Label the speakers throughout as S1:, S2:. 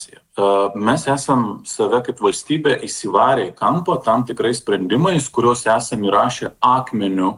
S1: Mes esam save kaip valstybė įsivarę į kampą tam tikrais sprendimais, kuriuos esam įrašę akmeniu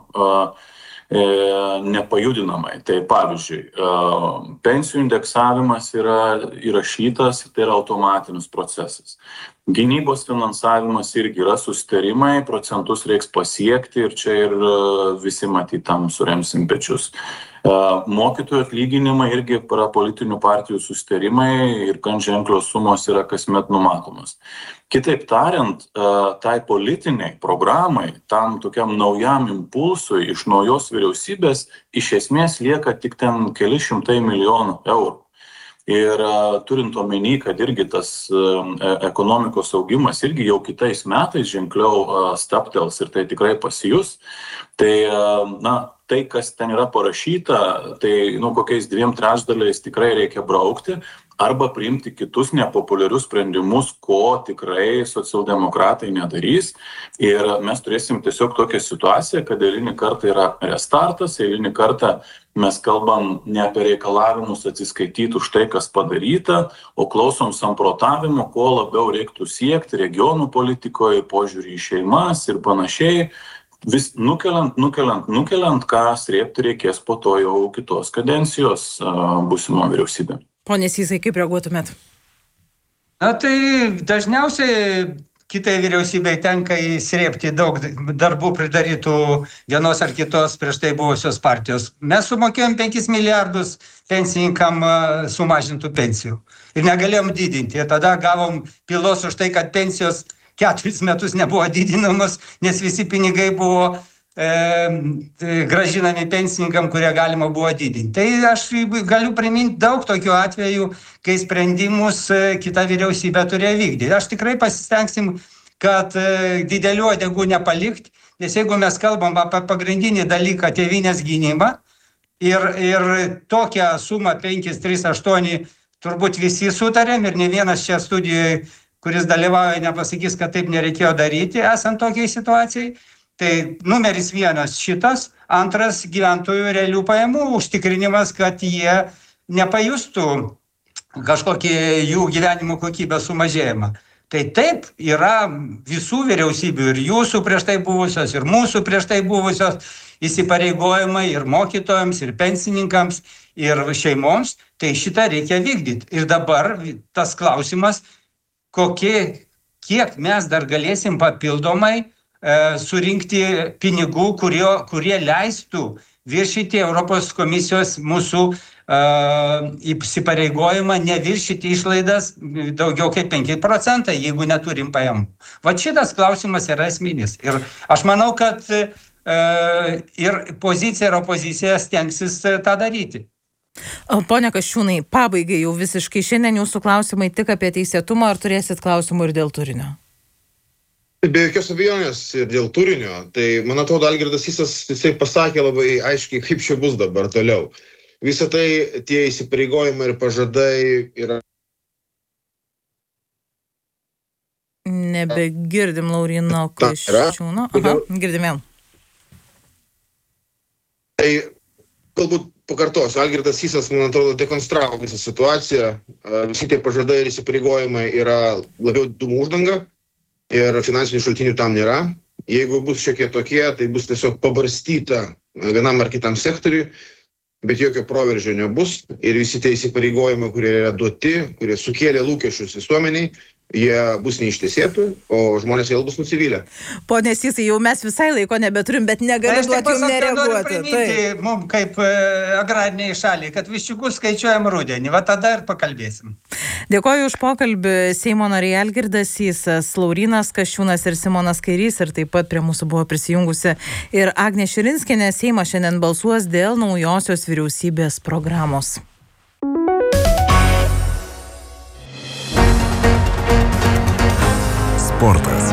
S1: nepajudinamai. Tai pavyzdžiui, pensijų indeksavimas yra įrašytas, tai yra automatinis procesas. Gynybos finansavimas irgi yra susitarimai, procentus reiks pasiekti ir čia ir visi matyt tam suremsim pečius. Mokytojų atlyginimai irgi yra politinių partijų susitarimai ir gan ženklios sumos yra kasmet numatomos. Kitaip tariant, tai politiniai programai, tam tokiam naujam impulsui iš naujos vyriausybės iš esmės lieka tik ten keli šimtai milijonų eurų. Ir turint omeny, kad irgi tas ekonomikos augimas irgi jau kitais metais ženkliau stabtels ir tai tikrai pasijus, tai tai, kas ten yra parašyta, tai kokiais 2/3 tikrai reikia braukti arba priimti kitus nepopuliarius sprendimus, ko tikrai socialdemokratai nedarys. Ir mes turėsim tiesiog tokią situaciją, kad eilinį kartą yra restartas, eilinį kartą mes kalbam ne apie reikalavimus atsiskaityti už tai, kas padaryta, o klausom samprotavimo, ko labiau reiktų siekti regionų politikoje, požiūrį į šeimas ir panašiai. Vis nukeliant, ką srėbti reikės po to jau kitos kadencijos būsimo vyriausybė.
S2: Pone Sysai, kaip reaguotumėt?
S3: Tai dažniausiai kitai vyriausybei tenka įsrėbti daug darbų pridarytų vienos ar kitos prieš tai buvusios partijos. Mes sumokėjom 5 milijardus pensininkam sumažintų pensijų ir negalėjom didinti. Ir tada gavom pylos už tai, kad pensijos 4 metus nebuvo didinamos, nes visi pinigai buvo grąžinami pensininkam, kurie galima buvo didinti. Tai aš galiu priminti daug tokių atvejų, kai sprendimus kita vyriausybė turėjo vykdyti. Aš tikrai pasistengsim, kad didelių uodegų nepalikti, nes jeigu mes kalbam apie pagrindinį dalyką tėvynės gynybą ir tokią sumą 538 turbūt visi sutarėm ir ne vienas čia studijoje, kuris dalyvauja, nepasakys, kad taip nereikėjo daryti, esant tokiai situacijai. Tai numeris 1 šitas, antras gyventojų realių pajamų užtikrinimas, kad jie nepajustų kažkokį jų gyvenimo kokybės sumažėjimą. Tai taip yra visų vyriausybių ir jūsų prieš tai buvusios, ir mūsų prieš tai buvusios įsipareigojimai ir mokytojams, ir pensininkams, ir šeimoms, tai šitą reikia vykdyti. Ir dabar tas klausimas, kiek mes dar galėsim papildomai surinkti pinigų, kurie leistų viršyti Europos komisijos mūsų įsipareigojimą neviršyti išlaidas daugiau kaip 5%, jeigu neturim pajamų. Vat šitas klausimas yra esminis. Ir aš manau, kad ir pozicija, ir opozicija stengsis tą daryti.
S2: Pone Kasčiūnai, pabaigai jau visiškai šiandien jūsų klausimai tik apie teisėtumą, ar turėsit klausimų ir dėl turinio?
S4: Be jokios abejonės ir dėl turinio. Tai, man atrodo, Algirdas Sysas jisai pasakė labai aiškiai, kaip čia bus dabar toliau. Visą tai, tie įsipareigojimai ir pažadai yra...
S2: Nebegirdim Lauryno Kasčiūno. Aha, girdim vėl.
S4: Tai, galbūt pakartosiu, Algirdas Sysas, man atrodo, dekonstravo visą situaciją. Visi tie pažadai ir įsipareigojimai yra labiau dūmų uždanga. Ir finansinių šaltinių tam nėra. Jeigu bus šiokie tokie, tai bus tiesiog pabarstyta vienam ar kitam sektoriui, bet jokio proveržio nebus. Ir visi tie įsipareigojimai, kurie yra duoti, kurie sukėlė lūkesčius visuomeniai, jie bus neištesėti, o žmonės vėl bus nusivylę.
S2: Pone Sysai, jau mes visai laiko nebeturim, bet negaliu duoti jums nereaguoti.
S3: Tai mums kaip agrariniai šaliai, kad viščiukus skaičiuojam rudenį, va tada ir pakalbėsim.
S2: Dėkoju už pokalbį Seimo nariai Algirdas Sysas, Laurynas Kasčiūnas ir Simonas Kairys, ir taip pat prie mūsų buvo prisijungusi ir Agnė Širinskienė. Seimas šiandien balsuos dėl naujosios vyriausybės programos.
S5: Sportas.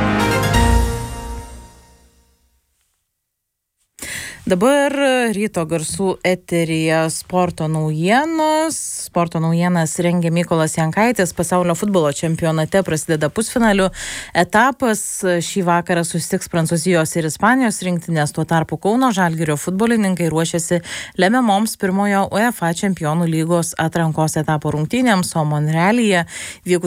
S2: Dabar ryto garsų eteryje sporto naujienos. Sporto naujienas rengia Mykolas Jankaitis. Pasaulio futbolo čempionate prasideda pusfinalių etapas. Šį vakarą susitiks Prancūzijos ir Ispanijos rinktinės. Tuo tarpu Kauno Žalgirio futbolininkai ruošiasi lemiamoms pirmojo UEFA čempionų lygos atrankos etapo rungtynėms, o Monrealyje vykus